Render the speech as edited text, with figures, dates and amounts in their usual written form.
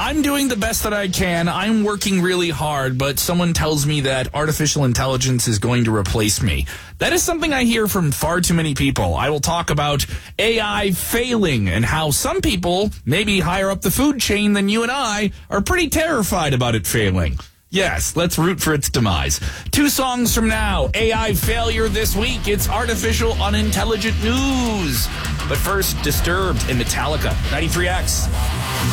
I'm doing the best that I can. I'm working really hard, but someone tells me that artificial intelligence is going to replace me. That is something I hear from far too many people. I will talk about AI failing and how some people, maybe higher up the food chain than you and I, are pretty terrified about it failing. Yes, let's root for its demise. 2 songs from now, AI failure this week. It's artificial unintelligent news. But first, Disturbed and Metallica, 93X.